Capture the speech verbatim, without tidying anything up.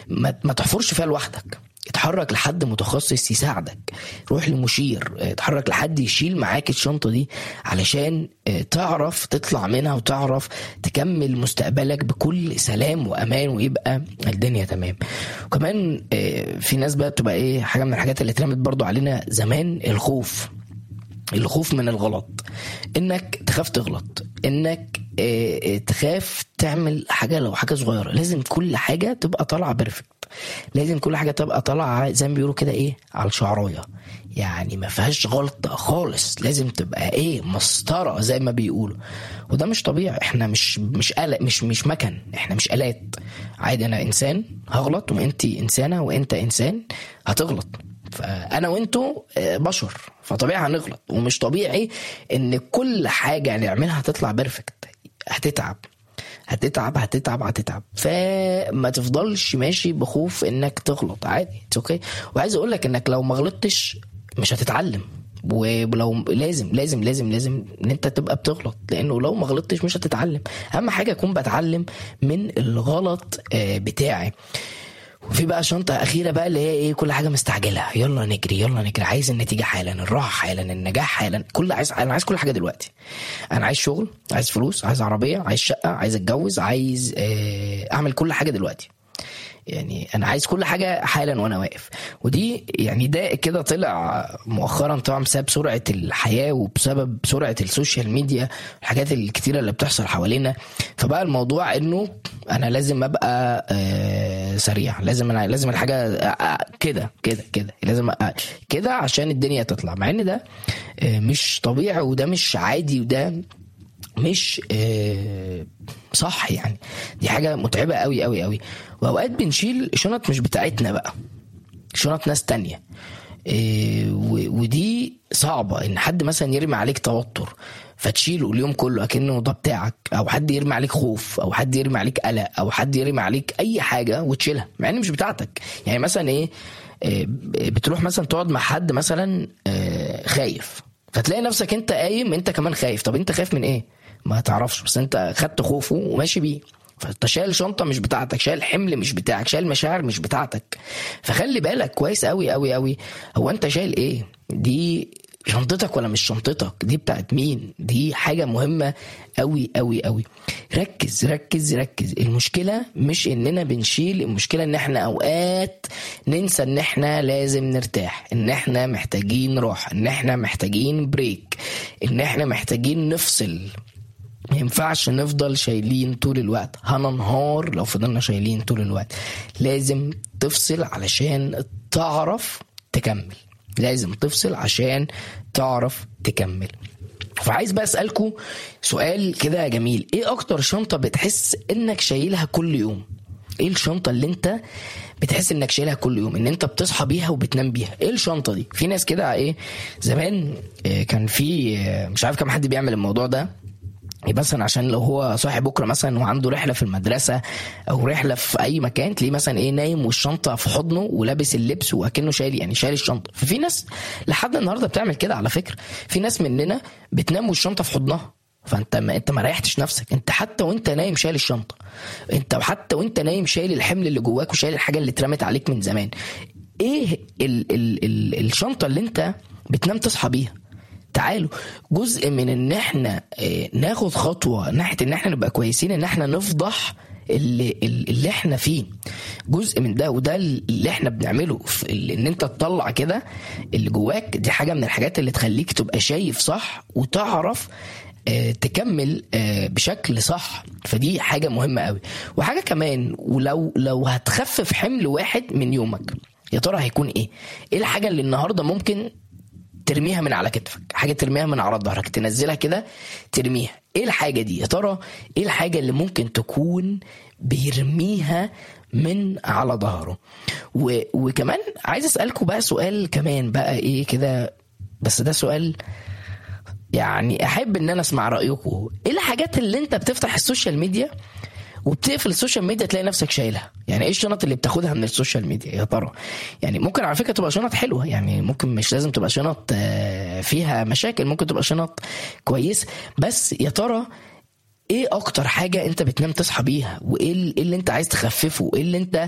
ما, ما تحفرش فيها لوحدك، اتحرك لحد متخصص يساعدك، روح لمشير، اتحرك لحد يشيل معاك الشنطة دي علشان تعرف تطلع منها وتعرف تكمل مستقبلك بكل سلام وأمان ويبقى الدنيا تمام. وكمان في ناس بقى بتبقى ايه، حاجة من الحاجات اللي اترمت برضو علينا زمان، الخوف الخوف من الغلط، انك تخاف تغلط، انك تخاف تعمل حاجة لو حاجة صغيرة. لازم كل حاجة تبقى طالعة بيرفكت، لازم كل حاجة تبقى طالعة زي ما بيقولوا كده ايه، على الشعراية، يعني ما فيهاش غلطة خالص، لازم تبقى ايه، مسطرة زي ما بيقولوا. وده مش طبيعي، احنا مش مش آلة، مش مش مكن، احنا مش آلات. عادي، انا انسان هغلط، وانتي انسانة، وانت انسان هتغلط، فانا وانتو بشر، فطبيعي هنغلط. ومش طبيعي ان كل حاجة نعملها هتطلع بيرفكت، هتتعب هتتعب هتتعب هتتعب فما تفضلش ماشي بخوف انك تغلط. عادي، اوكي. وعايز اقولك انك لو ما غلطتش مش هتتعلم، ولو لازم لازم لازم لازم ان انت تبقى بتغلط، لانه لو ما غلطتش مش هتتعلم. اهم حاجة اكون بتعلم من الغلط بتاعي. وفي بقى شنطة أخيرة بقى اللي هي إيه، كل حاجة مستعجلة، يلا نجري يلا نجري، عايز النتيجة حالا، الراحة حالا، النجاح حالا، كل عايز أنا عايز كل حاجة دلوقتي. أنا عايز شغل، عايز فلوس، عايز عربية، عايز شقة، عايز أتجوز، عايز أعمل كل حاجة دلوقتي. يعني أنا عايز كل حاجة حالا وأنا واقف. ودي يعني ده كده طلع مؤخرا طبعا بسبب سرعة الحياة وبسبب سرعة السوشيال ميديا، الحاجات الكتيرة اللي بتحصل حوالينا. فبقى الموضوع إنه أنا لازم أبقى آه سريع، لازم أنا لازم الحاجة كده كده كده لازم كده عشان الدنيا تطلع، مع إن ده آه مش طبيعي، وده مش عادي، وده مش آه صح. يعني دي حاجة متعبة قوي قوي قوي. واوقات بنشيل شنط مش بتاعتنا بقى، شنط ناس تانية، إيه ودي صعبة. ان حد مثلا يرمي عليك توتر فتشيله اليوم كله اكنه ده بتاعك، او حد يرمي عليك خوف، او حد يرمي عليك قلق، او حد يرمي عليك اي حاجة وتشيلها مع ان مش بتاعتك. يعني مثلا ايه, إيه بتروح مثلا تقعد مع حد مثلا إيه خايف، فتلاقي نفسك انت قايم انت كمان خايف. طب انت خايف من ايه؟ ما تعرفش، بس انت خدت خوفه وماشي بيه. فانت شايل شنطة مش بتاعتك، شايل حمل مش بتاعك، شايل مشاعر مش بتاعتك. فخلي بالك كويس قوي قوي قوي، هو انت شايل ايه؟ دي شنطتك ولا مش شنطتك؟ دي بتاعت مين؟ دي حاجة مهمة قوي قوي قوي. ركز ركز ركز. المشكلة مش اننا بنشيل، المشكلة ان احنا اوقات ننسى ان احنا لازم نرتاح، ان احنا محتاجين راحة، ان احنا محتاجين بريك، ان احنا محتاجين نفصل. ما ينفعش نفضل شايلين طول الوقت، هننهار لو فضلنا شايلين طول الوقت. لازم تفصل علشان تعرف تكمل، لازم تفصل عشان تعرف تكمل. فعايز بقى أسألكوا سؤال كده جميل، ايه اكتر شنطة بتحس انك شايلها كل يوم؟ ايه الشنطة اللي انت بتحس انك شايلها كل يوم، ان انت بتصحى بيها وبتنام بيها؟ ايه الشنطة دي؟ في ناس كده ايه زمان إيه كان في مش عارف كم حد بيعمل الموضوع ده، مثلا عشان لو هو صاحب بكره مثلا وعنده رحله في المدرسه او رحله في اي مكان، تلاقيه مثلا ايه نايم والشنطه في حضنه ولابس اللبس وكأنه شايل، يعني شايل الشنطه. ففي ناس لحد النهارده بتعمل كده على فكره. في ناس مننا بتنام والشنطه في حضنها، فانت ما انت ما ريحتش نفسك. انت حتى وانت نايم شايل الشنطه، انت حتى وانت نايم شايل الحمل اللي جواك وشايل الحاجه اللي اترمت عليك من زمان. ايه ال ال ال الشنطه اللي انت بتنام تصحى بيها؟ تعالوا جزء من ان احنا ناخد خطوة ناحية ان احنا نبقى كويسين، ان احنا نفضح اللي, اللي احنا فيه. جزء من ده، وده اللي احنا بنعمله، ان انت تطلع كده اللي جواك. دي حاجة من الحاجات اللي تخليك تبقى شايف صح وتعرف تكمل بشكل صح. فدي حاجة مهمة قوي. وحاجة كمان، ولو لو هتخفف حمل واحد من يومك، يا ترى هيكون ايه؟ ايه الحاجة اللي النهاردة ممكن ترميها من على كتفك، حاجة ترميها من على ظهرك، تنزلها كده ترميها؟ ايه الحاجة دي يا ترى؟ ايه الحاجة اللي ممكن تكون بيرميها من على ظهره؟ و... وكمان عايز اسألكوا بقى سؤال كمان بقى ايه كده، بس ده سؤال يعني احب ان انا اسمع رأيكم. ايه الحاجات اللي انت بتفتح السوشيال ميديا وبتقفل السوشيال ميديا تلاقي نفسك شايلها؟ يعني ايه الشنط اللي بتاخدها من السوشيال ميديا يا ترى؟ يعني ممكن على فكرة تبقى شنط حلوة، يعني ممكن مش لازم تبقى شنط فيها مشاكل، ممكن تبقى شنط كويس. بس يا ترى ايه اكتر حاجة انت بتنام تصحى بيها؟ وايه اللي انت عايز تخففه؟ وايه اللي انت